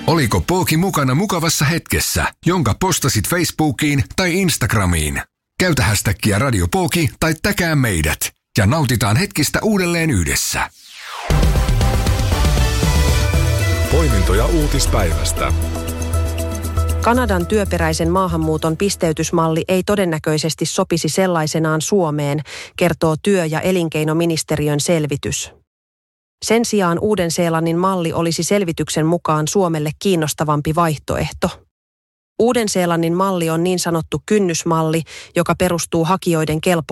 Oliko Pooki mukana mukavassa hetkessä, jonka postasit Facebookiin tai Instagramiin? Käytä hashtagia Radio Pooki tai tägää meidät ja nautitaan hetkistä uudelleen yhdessä. Poimintoja uutispäivästä. Kanadan työperäisen maahanmuuton pisteytysmalli ei todennäköisesti sopisi sellaisenaan Suomeen, kertoo työ- ja elinkeinoministeriön selvitys. Sen sijaan Uuden-Seelannin malli olisi selvityksen mukaan Suomelle kiinnostavampi vaihtoehto. Uuden-Seelannin malli on niin sanottu kynnysmalli, joka perustuu hakijoiden kelpoisuuteen.